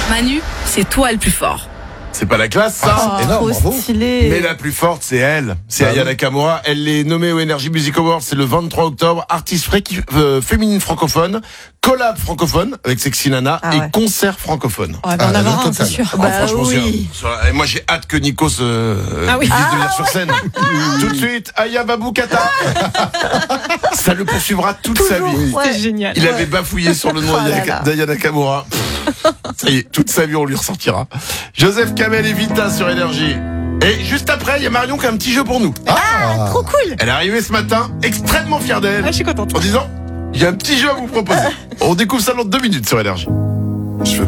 Manu, c'est toi le plus fort. C'est pas la classe, ça? Énorme, trop bravo. stylé. Mais la plus forte, c'est elle. C'est Ah Aya oui. Nakamura. Elle est nommée au Energy Music Awards. C'est le 23 octobre. Artiste féminine francophone. Collab francophone avec Sexy Nana. Ah et ouais. concert francophone. On va en la avoir un, totale. c'est sûr. Ah, franchement, oui. et moi, j'ai hâte que Nikos dise de venir sur scène. Tout de suite, Aya Babou Kata. Ça le poursuivra toute sa vie. Ouais. C'est génial. Il avait bafouillé sur le nom Oh là là. d'Aya Nakamura. Ça y est, toute sa vie, on lui ressortira. Joseph Kamel et Vita sur Énergie. Et juste après, il y a Marion qui a un petit jeu pour nous. Trop cool. Elle est arrivée ce matin, extrêmement fière d'elle, Ah, je suis contente. en disant, il y a un petit jeu à vous proposer. On découvre ça dans 2 minutes sur Énergie.